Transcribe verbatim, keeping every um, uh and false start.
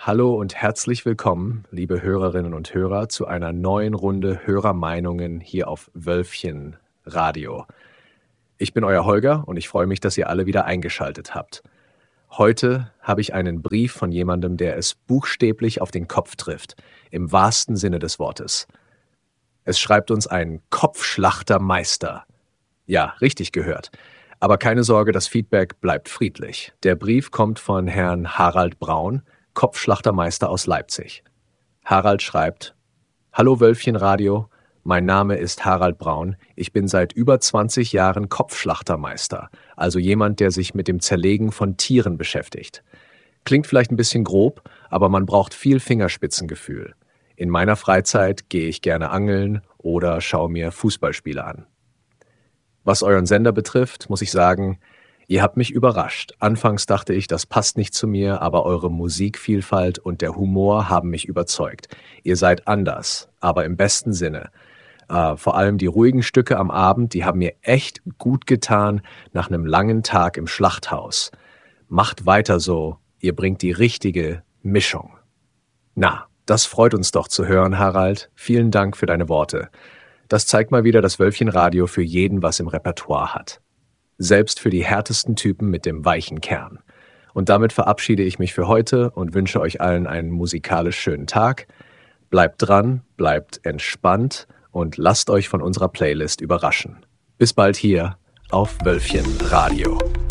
Hallo und herzlich willkommen, liebe Hörerinnen und Hörer, zu einer neuen Runde Hörermeinungen hier auf Wölfchen Radio. Ich bin euer Holger und ich freue mich, dass ihr alle wieder eingeschaltet habt. Heute habe ich einen Brief von jemandem, der es buchstäblich auf den Kopf trifft, im wahrsten Sinne des Wortes. Es schreibt uns ein Kopfschlachtermeister. Ja, richtig gehört. Aber keine Sorge, das Feedback bleibt friedlich. Der Brief kommt von Herrn Harald Braun, Kopfschlachtermeister aus Leipzig. Harald schreibt: Hallo Wölfchen Radio, mein Name ist Harald Braun. Ich bin seit über zwanzig Jahren Kopfschlachtermeister, also jemand, der sich mit dem Zerlegen von Tieren beschäftigt. Klingt vielleicht ein bisschen grob, aber man braucht viel Fingerspitzengefühl. In meiner Freizeit gehe ich gerne angeln oder schaue mir Fußballspiele an. Was euren Sender betrifft, muss ich sagen, ihr habt mich überrascht. Anfangs dachte ich, das passt nicht zu mir, aber eure Musikvielfalt und der Humor haben mich überzeugt. Ihr seid anders, aber im besten Sinne. Äh, vor allem die ruhigen Stücke am Abend, die haben mir echt gut getan nach einem langen Tag im Schlachthaus. Macht weiter so, ihr bringt die richtige Mischung. Na, das freut uns doch zu hören, Harald. Vielen Dank für deine Worte. Das zeigt mal wieder, dass Wölfchenradio für jeden was im Repertoire hat. Selbst für die härtesten Typen mit dem weichen Kern. Und damit verabschiede ich mich für heute und wünsche euch allen einen musikalisch schönen Tag. Bleibt dran, bleibt entspannt und lasst euch von unserer Playlist überraschen. Bis bald hier auf Wölfchen Radio.